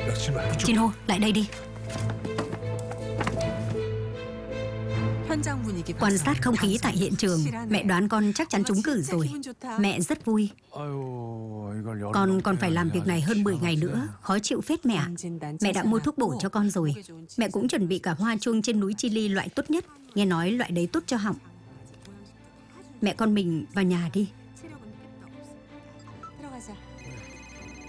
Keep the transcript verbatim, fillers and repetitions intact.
Jinho, lại đây đi. Quan sát không khí tại hiện trường, mẹ đoán con chắc chắn trúng cử rồi. Mẹ rất vui. Con còn phải làm việc này hơn mười ngày nữa, khó chịu phết mẹ. Mẹ đã mua thuốc bổ cho con rồi. Mẹ cũng chuẩn bị cả hoa chuông trên núi Chili loại tốt nhất. Nghe nói loại đấy tốt cho họng. Mẹ con mình vào nhà đi.